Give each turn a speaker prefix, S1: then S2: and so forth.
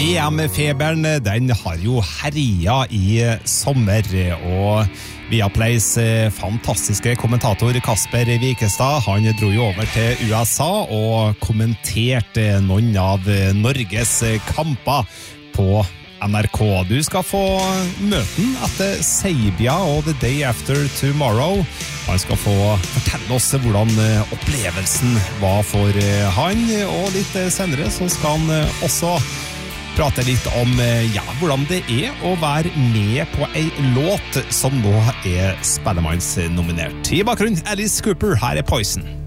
S1: EM-feberen, den har jo herja I sommer, og Viaplays fantastiske kommentator Kasper Wikestad, han dro jo over til USA og kommenterte noen av Norges kamper på NRK. Du skal få møten etter Serbia og The Day After Tomorrow. Han skal få fortelle oss hvordan opplevelsen var for han, og litt senere så skal han også prate litt om hvordan det å være med på en låt som nå Spellemanns nominert. I bakgrunnen Alice Cooper, her Poison.